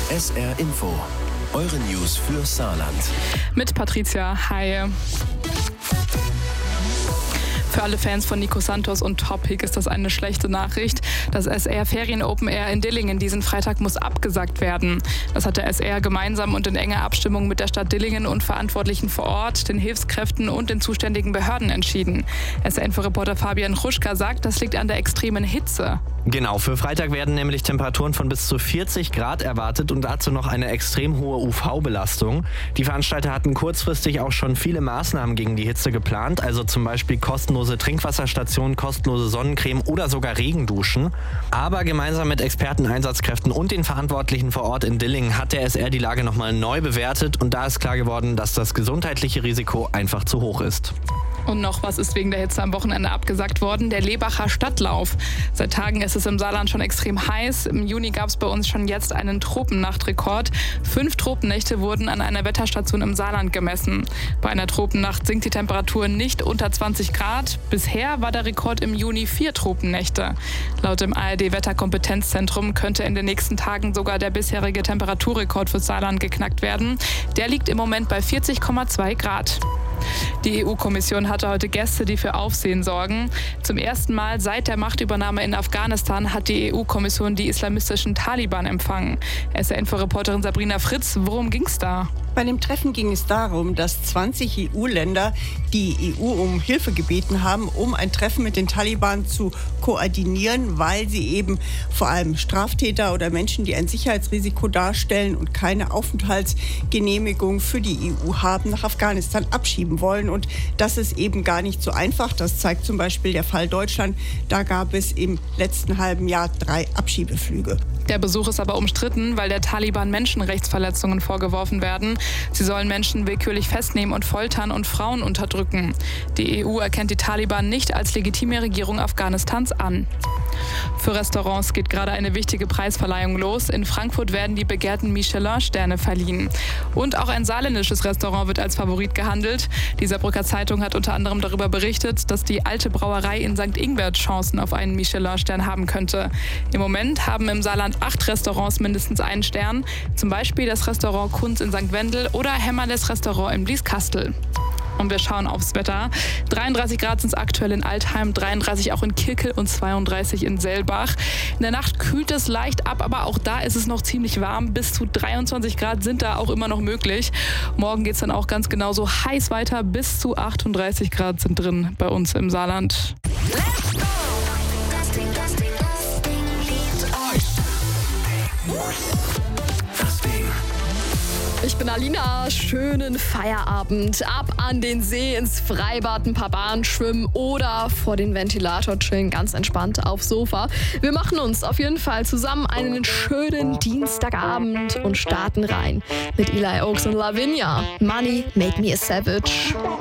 SR Info, eure News für Saarland. Mit Patricia, hi. Für alle Fans von Nico Santos und Topic ist das eine schlechte Nachricht. Das SR Ferien Open Air in Dillingen diesen Freitag muss abgesagt werden. Das hat der SR gemeinsam und in enger Abstimmung mit der Stadt Dillingen und Verantwortlichen vor Ort, den Hilfskräften und den zuständigen Behörden entschieden. SR-Info-Reporter Fabian Hruschka sagt, das liegt an der extremen Hitze. Genau, für Freitag werden nämlich Temperaturen von bis zu 40 Grad erwartet und dazu noch eine extrem hohe UV-Belastung. Die Veranstalter hatten kurzfristig auch schon viele Maßnahmen gegen die Hitze geplant, also zum Beispiel kostenlose Trinkwasserstationen, kostenlose Sonnencreme oder sogar Regenduschen. Aber gemeinsam mit Experten, Einsatzkräften und den Verantwortlichen vor Ort in Dillingen hat der SR die Lage nochmal neu bewertet und da ist klar geworden, dass das gesundheitliche Risiko einfach zu hoch ist. Und noch was ist wegen der Hitze am Wochenende abgesagt worden, der Lebacher Stadtlauf. Seit Tagen ist es im Saarland schon extrem heiß. Im Juni gab es bei uns schon jetzt einen Tropennachtrekord. 5 Tropennächte wurden an einer Wetterstation im Saarland gemessen. Bei einer Tropennacht sinkt die Temperatur nicht unter 20 Grad. Bisher war der Rekord im Juni 4 Tropennächte. Laut dem ARD-Wetterkompetenzzentrum könnte in den nächsten Tagen sogar der bisherige Temperaturrekord für Saarland geknackt werden. Der liegt im Moment bei 40,2 Grad. Die EU-Kommission hatte heute Gäste, die für Aufsehen sorgen. Zum ersten Mal seit der Machtübernahme in Afghanistan hat die EU-Kommission die islamistischen Taliban empfangen. SR-Info-Reporterin Sabrina Fritz, worum ging's da? Bei dem Treffen ging es darum, dass 20 EU-Länder die EU um Hilfe gebeten haben, um ein Treffen mit den Taliban zu koordinieren, weil sie eben vor allem Straftäter oder Menschen, die ein Sicherheitsrisiko darstellen und keine Aufenthaltsgenehmigung für die EU haben, nach Afghanistan abschieben wollen. Und das ist eben gar nicht so einfach. Das zeigt zum Beispiel der Fall Deutschland. Da gab es im letzten halben Jahr 3 Abschiebeflüge. Der Besuch ist aber umstritten, weil der Taliban Menschenrechtsverletzungen vorgeworfen werden. Sie sollen Menschen willkürlich festnehmen und foltern und Frauen unterdrücken. Die EU erkennt die Taliban nicht als legitime Regierung Afghanistans an. Für Restaurants geht gerade eine wichtige Preisverleihung los. In Frankfurt werden die begehrten Michelin-Sterne verliehen. Und auch ein saarländisches Restaurant wird als Favorit gehandelt. Die Saarbrücker Zeitung hat unter anderem darüber berichtet, dass die alte Brauerei in St. Ingbert Chancen auf einen Michelin-Stern haben könnte. Im Moment haben im Saarland 8 Restaurants mindestens einen Stern. Zum Beispiel das Restaurant Kunz in St. Wendel oder Hämmerles Restaurant in Blieskastel. Und wir schauen aufs Wetter. 33 Grad sind es aktuell in Altheim, 33 auch in Kirkel und 32 in Selbach. In der Nacht kühlt es leicht ab, aber auch da ist es noch ziemlich warm. Bis zu 23 Grad sind da auch immer noch möglich. Morgen geht es dann auch ganz genauso heiß weiter. Bis zu 38 Grad sind drin bei uns im Saarland. Let's go! Das Ding liebt euch. Das Ding. Ich bin Alina, schönen Feierabend. Ab an den See, ins Freibad, ein paar Bahnen schwimmen oder vor den Ventilator chillen, ganz entspannt aufs Sofa. Wir machen uns auf jeden Fall zusammen einen schönen Dienstagabend und starten rein mit Eli Oaks und Lavinia. Money made me a savage.